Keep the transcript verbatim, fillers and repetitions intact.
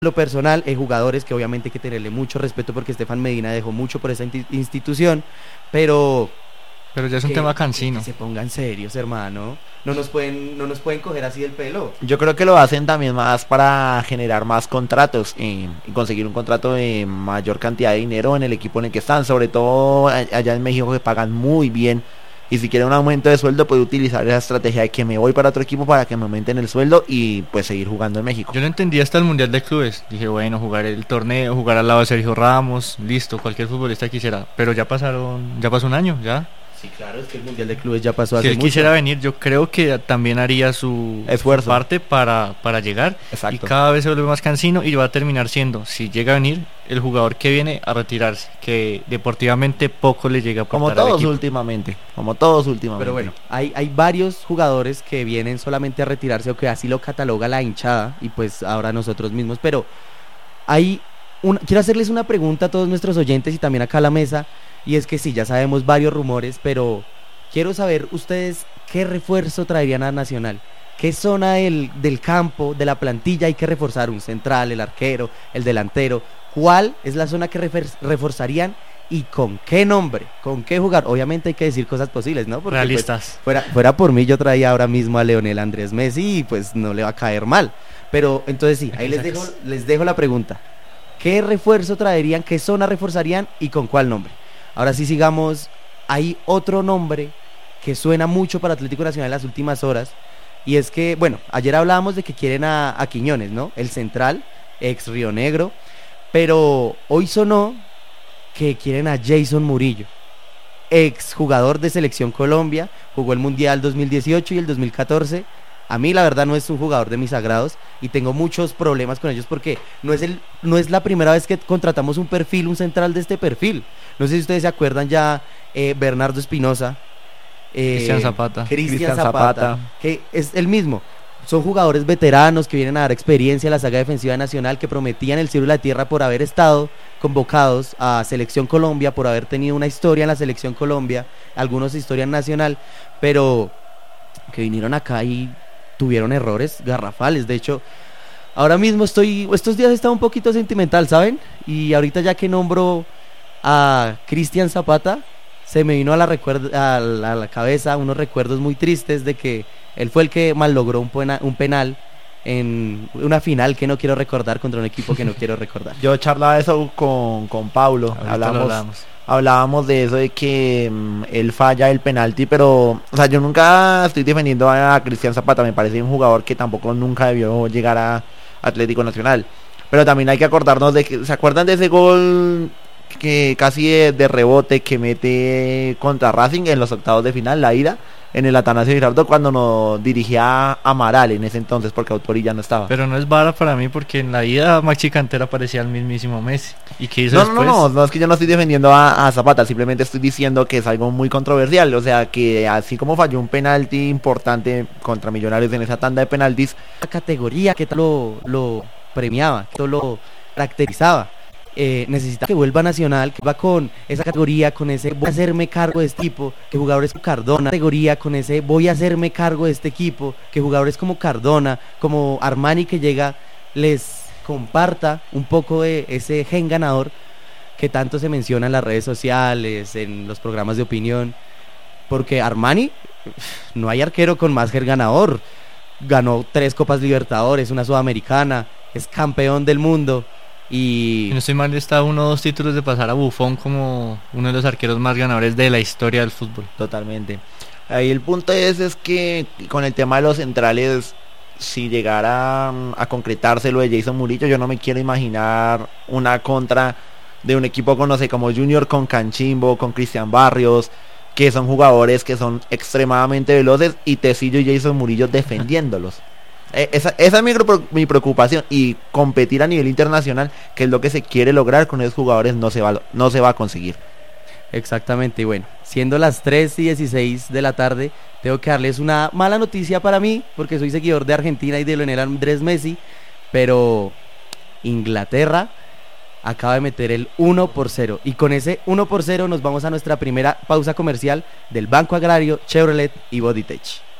lo personal, hay jugadores que obviamente hay que tenerle mucho respeto porque Estefan Medina dejó mucho por esa institución, pero pero ya es un que, tema cansino. Que se pongan serios, hermano. No nos pueden no nos pueden coger así del pelo. Yo creo que lo hacen también más para generar más contratos eh, y conseguir un contrato de mayor cantidad de dinero en el equipo en el que están, sobre todo allá en México, que pagan muy bien. Y si quiere un aumento de sueldo, puede utilizar esa estrategia de que me voy para otro equipo para que me aumenten el sueldo y pues seguir jugando en México. Yo lo entendí hasta el Mundial de Clubes. Dije, bueno, jugar el torneo, jugar al lado de Sergio Ramos, listo, cualquier futbolista quisiera. Pero ya pasaron, ya pasó un año, ya. Sí, claro, es que el Mundial de Clubes ya pasó hace mucho. Si él mucho. quisiera venir, yo creo que también haría su esfuerzo, su parte para, para llegar. Exacto. Y cada vez se vuelve más cansino y va a terminar siendo, si llega a venir, el jugador que viene a retirarse, que deportivamente poco le llega a aportar como todos al equipo. últimamente, como todos últimamente. Pero bueno, hay, hay varios jugadores que vienen solamente a retirarse o que así lo cataloga la hinchada y pues ahora nosotros mismos, pero hay un, quiero hacerles una pregunta a todos nuestros oyentes y también acá a la mesa, y es que sí, ya sabemos varios rumores, pero quiero saber ustedes qué refuerzo traerían a Nacional. ¿Qué zona del, del campo, de la plantilla hay que reforzar? ¿Un central, el arquero, el delantero? ¿Cuál es la zona que refer- reforzarían y con qué nombre? ¿Con qué jugar? Obviamente hay que decir cosas posibles, ¿no? Porque realistas. Pues, fuera, fuera por mí, yo traía ahora mismo a Leonel Andrés Messi y pues no le va a caer mal. Pero entonces sí, ahí les dejo, les dejo la pregunta. ¿Qué refuerzo traerían? ¿Qué zona reforzarían y con cuál nombre? Ahora sí sigamos. Hay otro nombre que suena mucho para Atlético Nacional en las últimas horas. Y es que, bueno, ayer hablábamos de que quieren a, a Quiñones, ¿no? El central, ex Río Negro. Pero hoy sonó que quieren a Jason Murillo, ex jugador de Selección Colombia, jugó el Mundial dos mil dieciocho y el dos mil catorce. A mí la verdad no es un jugador de mis agrados y tengo muchos problemas con ellos porque no es el no es la primera vez que contratamos un perfil, un central de este perfil. No sé si ustedes se acuerdan ya, eh, Bernardo Espinosa, eh, Cristian Zapata, Cristian Zapata, Zapata, que es el mismo. Son jugadores veteranos que vienen a dar experiencia a la saga defensiva nacional, que prometían el cielo y la tierra por haber estado convocados a Selección Colombia, por haber tenido una historia en la Selección Colombia, algunos historia nacional, pero que vinieron acá y tuvieron errores garrafales. De hecho, ahora mismo estoy, estos días he estado un poquito sentimental, ¿saben? Y ahorita ya que nombro a Cristian Zapata, se me vino a la, recuerd- a, la, a la cabeza unos recuerdos muy tristes de que él fue el que mal logró un, pena- un penal en una final que no quiero recordar contra un equipo que no quiero recordar. Yo charlaba eso con, con Paulo, hablábamos, hablábamos de eso de que um, él falla el penalti, pero o sea, yo nunca estoy defendiendo a, a Cristian Zapata, me parece un jugador que tampoco nunca debió llegar a Atlético Nacional, pero también hay que acordarnos de que, ¿se acuerdan de ese gol que casi de, de rebote que mete contra Racing en los octavos de final, la ida, en el Atanasio Girardot, cuando nos dirigía a Amaral en ese entonces, porque Autori ya no estaba? Pero no es vara para mí, porque en la ida Maxi Cantera parecía el mismísimo Messi. ¿Y qué hizo no, después? No, no, no, no es que yo no estoy defendiendo a, a Zapata, simplemente estoy diciendo que es algo muy controversial, o sea, que así como falló un penalti importante contra Millonarios en esa tanda de penaltis, la categoría que lo, lo premiaba, que lo caracterizaba. Eh, necesita que vuelva Nacional, que va con esa categoría, con ese voy a hacerme cargo de este equipo, que jugadores como Cardona, categoría con ese voy a hacerme cargo de este equipo, que jugadores como Cardona, como Armani, que llega, les comparta un poco de ese gen ganador que tanto se menciona en las redes sociales, en los programas de opinión, porque Armani, no hay arquero con más gen ganador, ganó tres Copas Libertadores, una Sudamericana, es campeón del mundo. Y si no estoy mal, está uno o dos títulos de pasar a Buffon como uno de los arqueros más ganadores de la historia del fútbol. Totalmente. Ahí el punto es, es que con el tema de los centrales, si llegara a concretarse lo de Jason Murillo, yo no me quiero imaginar una contra de un equipo con, no sé, como Junior con Canchimbo, con Cristian Barrios, que son jugadores que son extremadamente veloces, y Tecillo y Jason Murillo defendiéndolos. Esa, esa es mi, mi preocupación, y competir a nivel internacional, que es lo que se quiere lograr con esos jugadores, no se va, no se va a conseguir. Exactamente, y bueno, siendo las tres y dieciséis de la tarde, tengo que darles una mala noticia para mí, porque soy seguidor de Argentina y de Lionel Andrés Messi, pero Inglaterra acaba de meter el uno por cero, y con ese uno por cero nos vamos a nuestra primera pausa comercial del Banco Agrario, Chevrolet y Bodytech.